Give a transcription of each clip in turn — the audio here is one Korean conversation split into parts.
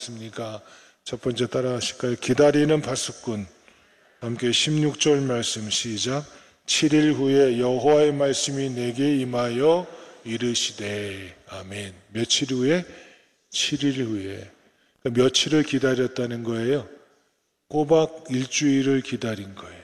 있습니까? 첫 번째 따라 하실까요? 기다리는 파수꾼. 함께 16절 말씀 시작. 7일 후에 여호와의 말씀이 내게 임하여 이르시되. 아멘. 며칠 후에? 7일 후에. 그러니까 며칠을 기다렸다는 거예요. 꼬박 일주일을 기다린 거예요.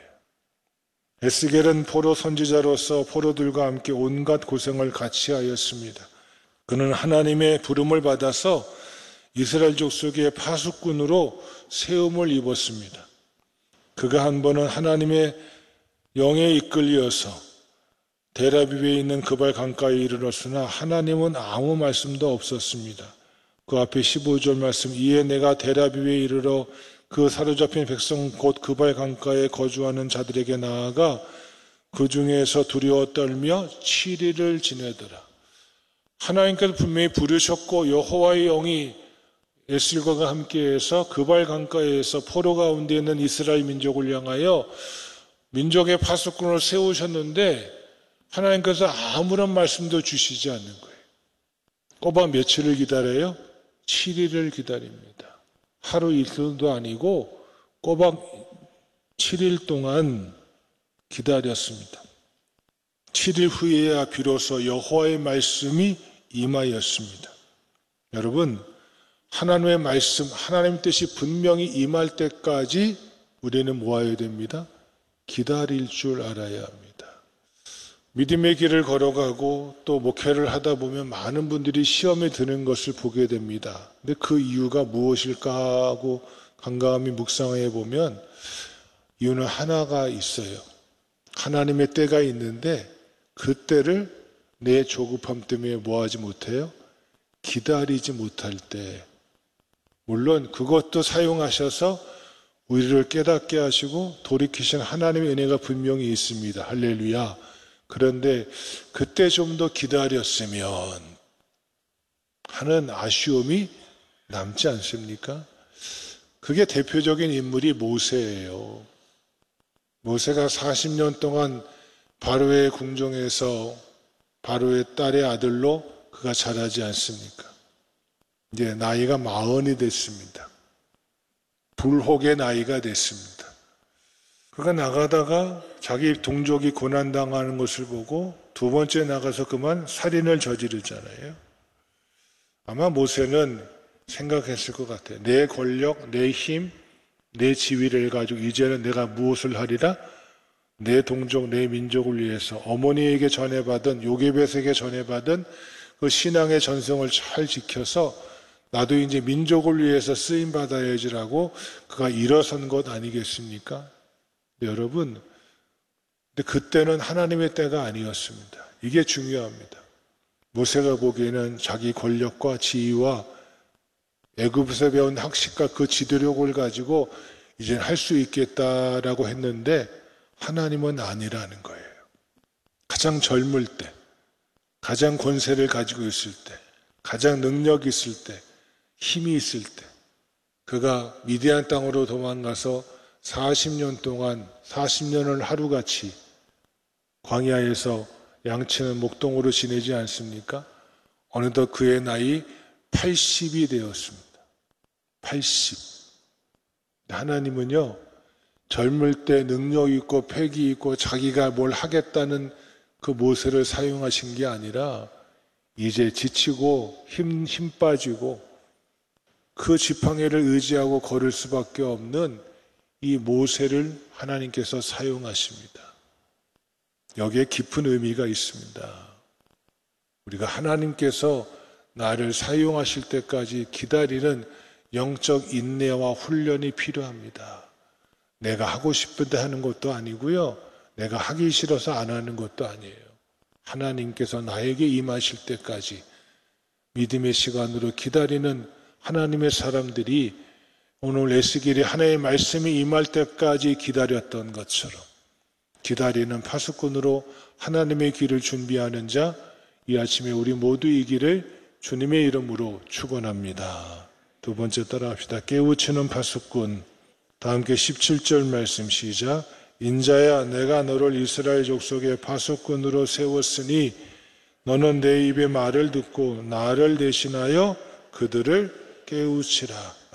에스겔은 포로 선지자로서 포로들과 함께 온갖 고생을 같이 하였습니다. 그는 하나님의 부름을 받아서 이스라엘 족속의 파수꾼으로 세움을 입었습니다. 그가 한 번은 하나님의 영에 이끌려서 데라비브에 있는 그발 강가에 이르렀으나 하나님은 아무 말씀도 없었습니다. 그 앞에 15절 말씀, 이에 내가 데라비브에 이르러 그 사로잡힌 백성 곧 그발 강가에 거주하는 자들에게 나아가 그 중에서 두려워 떨며 7일을 지내더라. 하나님께서 분명히 부르셨고 여호와의 영이 에스겔과 함께해서 그발 강가에서 포로 가운데 있는 이스라엘 민족을 향하여 민족의 파수꾼을 세우셨는데 하나님께서 아무런 말씀도 주시지 않는 거예요. 꼬박 며칠을 기다려요? 7일을 기다립니다. 하루 이틀도 아니고 꼬박 7일 동안 기다렸습니다. 7일 후에야 비로소 여호와의 말씀이 임하였습니다. 여러분, 하나님의 말씀, 하나님의 뜻이 분명히 임할 때까지 우리는 모아야 됩니다. 기다릴 줄 알아야 합니다. 믿음의 길을 걸어가고 또 목회를 하다 보면 많은 분들이 시험에 드는 것을 보게 됩니다. 근데 그 이유가 무엇일까 하고 간감히 묵상해 보면 이유는 하나가 있어요. 하나님의 때가 있는데 그 때를 내 조급함 때문에 뭐하지 못해요? 기다리지 못할 때. 물론 그것도 사용하셔서 우리를 깨닫게 하시고 돌이키신 하나님의 은혜가 분명히 있습니다. 할렐루야. 그런데 그때 좀 더 기다렸으면 하는 아쉬움이 남지 않습니까? 그게 대표적인 인물이 모세예요. 모세가 40년 동안 바로의 궁정에서 바로의 딸의 아들로 그가 자라지 않습니까? 이제 나이가 40이 됐습니다. 불혹의 나이가 됐습니다. 그가 나가다가 자기 동족이 고난당하는 것을 보고 두 번째 나가서 그만 살인을 저지르잖아요. 아마 모세는 생각했을 것 같아요. 내 권력, 내 힘, 내 지위를 가지고 이제는 내가 무엇을 하리라? 내 동족, 내 민족을 위해서 어머니에게 전해받은, 요게벳에게 전해받은 그 신앙의 전성을 잘 지켜서 나도 이제 민족을 위해서 쓰임받아야지라고 그가 일어선 것 아니겠습니까? 여러분, 근데 그때는 하나님의 때가 아니었습니다. 이게 중요합니다. 모세가 보기에는 자기 권력과 지위와 애굽에서 배운 학식과 그 지도력을 가지고 이제는 할 수 있겠다라고 했는데 하나님은 아니라는 거예요. 가장 젊을 때, 가장 권세를 가지고 있을 때, 가장 능력이 있을 때, 힘이 있을 때 그가 미디안 땅으로 도망가서 40년 동안 40년을 하루같이 광야에서 양치는 목동으로 지내지 않습니까? 어느덧 그의 나이 80이 되었습니다. 80. 하나님은요, 젊을 때 능력 있고 패기 있고 자기가 뭘 하겠다는 그 모세를 사용하신 게 아니라 이제 지치고 힘 빠지고 그 지팡이를 의지하고 걸을 수밖에 없는 이 모세를 하나님께서 사용하십니다. 여기에 깊은 의미가 있습니다. 우리가 하나님께서 나를 사용하실 때까지 기다리는 영적 인내와 훈련이 필요합니다. 내가 하고 싶은데 하는 것도 아니고요. 내가 하기 싫어서 안 하는 것도 아니에요. 하나님께서 나에게 임하실 때까지 믿음의 시간으로 기다리는 하나님의 사람들이 오늘 에스겔이 하나님의 말씀이 임할 때까지 기다렸던 것처럼 기다리는 파수꾼으로 하나님의 길을 준비하는 자, 이 아침에 우리 모두 이 길을 주님의 이름으로 축원합니다. 두 번째 따라합시다. 깨우치는 파수꾼. 다 함께 17절 말씀 시작. 인자야, 내가 너를 이스라엘 족속의 파수꾼으로 세웠으니 너는 내 입의 말을 듣고 나를 대신하여 그들을 깨우치라.